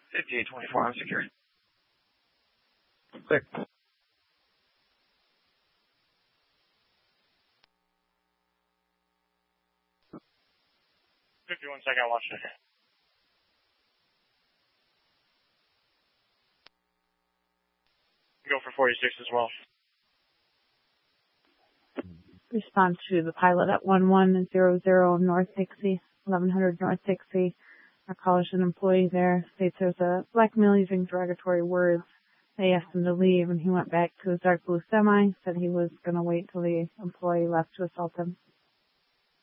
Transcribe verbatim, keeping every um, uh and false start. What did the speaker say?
fifty-eight twenty-four on security. Clear. fifty-one second watch check. Go for forty-six as well. Respond to the pilot at one one zero zero North Dixie, eleven hundred North Dixie. Our college an employee there states there's a black male using derogatory words. They asked him to leave, and he went back to his dark blue semi, said he was going to wait till the employee left to assault him.